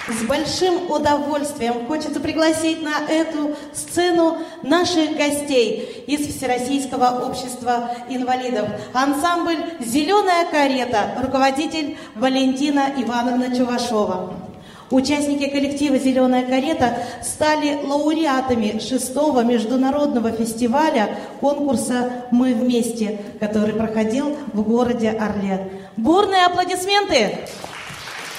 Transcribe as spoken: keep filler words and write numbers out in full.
С большим удовольствием хочется пригласить на эту сцену наших гостей из Всероссийского общества инвалидов. Ансамбль «Зеленая карета», руководитель Валентина Ивановна Чувашова. Участники коллектива «Зеленая карета» стали лауреатами шестого международного фестиваля конкурса «Мы вместе», который проходил в городе Орле. Бурные аплодисменты!